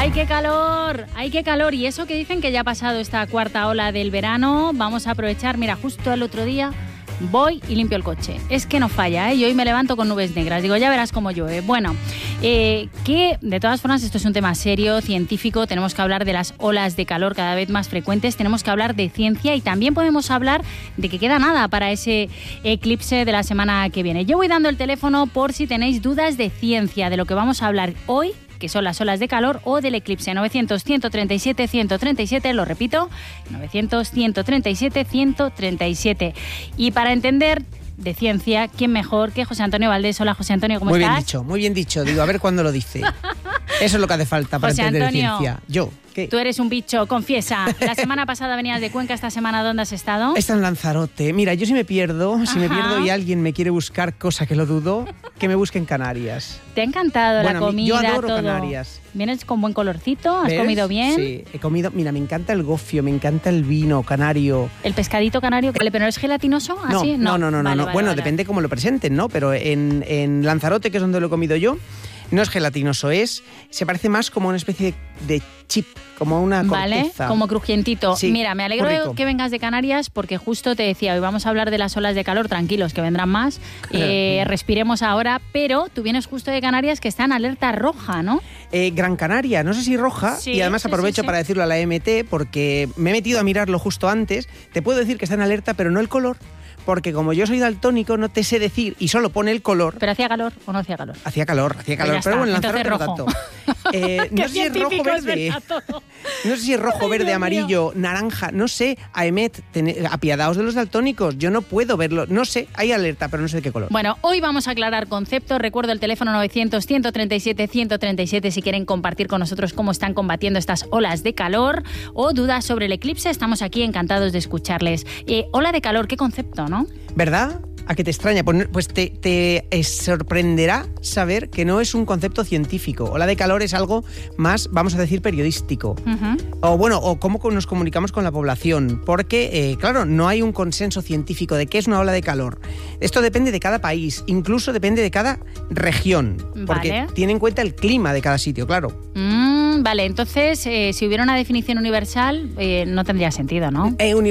¡Ay, qué calor! ¡Ay, qué calor! Y eso que dicen que ya ha pasado esta cuarta ola del verano, vamos a aprovechar. Mira, justo el otro día voy y limpio el coche. Es que no falla, ¿eh? Y hoy me levanto con nubes negras. Digo, ya verás cómo llueve. Bueno, que de todas formas esto es un tema serio, científico. Tenemos que hablar de las olas de calor cada vez más frecuentes. Tenemos que hablar de ciencia y también podemos hablar de que queda nada para ese eclipse de la semana que viene. Yo voy dando el teléfono por si tenéis dudas de ciencia, de lo que vamos a hablar hoy, que son las olas de calor, o del eclipse. 900-137-137, lo repito, 900-137-137. Y para entender de ciencia, ¿quién mejor que José Antonio Valdés? Hola, José Antonio, ¿cómo estás? Muy bien dicho. Digo, a ver cuándo lo dice. Eso es lo que hace falta para José entender Antonio, ciencia. Yo, ¿qué? Tú eres un bicho, confiesa. La semana pasada venías de Cuenca, esta semana ¿dónde has estado? Está en Lanzarote. Mira, yo si me pierdo y alguien me quiere buscar, cosa que lo dudo, que me busque en Canarias. ¿Te ha encantado la comida? Yo adoro todo. Canarias. ¿Vienes con buen colorcito? ¿Has ¿Ves? comido bien? Sí, he comido. Mira, me encanta el gofio, me encanta el vino canario. ¿El pescadito canario? ¿Pero no es gelatinoso? ¿Así? No. Vale, Bueno, vale. depende cómo lo presenten, ¿no? Pero en Lanzarote, que es donde lo he comido yo, no es gelatinoso, se parece más como una especie de chip, como una corteza. Vale, como crujientito. Sí, mira, me alegro que vengas de Canarias porque justo te decía, hoy vamos a hablar de las olas de calor, tranquilos, que vendrán más. Respiremos ahora, pero tú vienes justo de Canarias que está en alerta roja, ¿no? Gran Canaria, no sé si roja, sí, y además aprovecho para decirlo a la MT porque me he metido a mirarlo justo antes. Te puedo decir que está en alerta, pero no el color. Porque como yo soy daltónico, no te sé decir y solo pone el color. ¿Pero hacía calor o no hacía calor? Hacía calor, Pues pero bueno, en Lanzarote no rojo. tanto. No sé si es rojo verde. No sé si es rojo, verde, amarillo, naranja, no sé. AEMET, apiadaos de los daltónicos. Yo no puedo verlo, no sé, hay alerta, pero no sé de qué color. Bueno, hoy vamos a aclarar conceptos. Recuerdo el teléfono 900-137-137 si quieren compartir con nosotros cómo están combatiendo estas olas de calor o dudas sobre el eclipse. Estamos aquí encantados de escucharles. Ola de calor, ¿qué concepto, no? ¿Verdad? ¿A qué te extraña? Pues te sorprenderá saber que no es un concepto científico. Ola de calor es algo más, vamos a decir, periodístico. O cómo nos comunicamos con la población. Porque, claro, no hay un consenso científico de qué es una ola de calor. Esto depende de cada país, incluso depende de cada región. Porque tiene en cuenta el clima de cada sitio, claro. Vale, entonces, si hubiera una definición universal, no tendría sentido, ¿no?